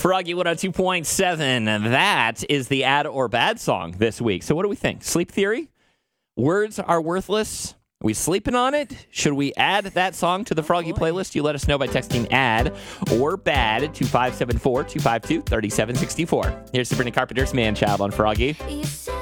Froggy 102.7. That is the add or bad song this week. So what do we think? Sleep theory? Words are worthless. Are we sleeping on it? Should we add that song to the Froggy playlist? You let us know by texting add or bad to 574-252-3764. Here's Sabrina Carpenter's Man Child on Froggy.